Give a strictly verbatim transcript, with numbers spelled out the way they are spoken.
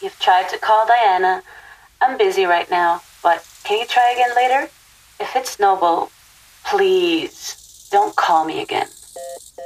You've tried to call Diana. I'm busy right now, but can you try again later? If it's Noble, please don't call me again.